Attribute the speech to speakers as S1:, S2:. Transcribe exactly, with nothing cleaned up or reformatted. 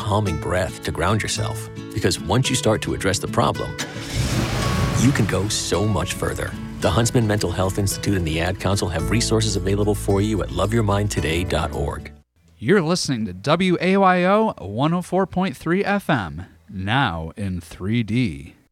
S1: calming breath to ground yourself. Because once you start to address the problem, you can go so much further. The Huntsman Mental Health Institute and the Ad Council have resources available for you at love your mind today dot org.
S2: You're listening to W A Y O one oh four point three F M, now in three D.